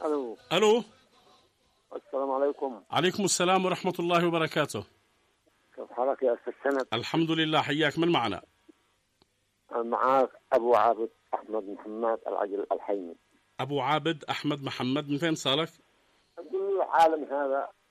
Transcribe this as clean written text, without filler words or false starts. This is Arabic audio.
الو. الو. السلام عليكم. عليكم السلام ورحمة الله وبركاته. كيف حالك يا استاذ سند؟ الحمد لله، حياك. من معنا؟ معاك ابو عابد احمد محمد العجل الحيمي. ابو عابد احمد محمد، من فين صالك؟ كل العالم هذا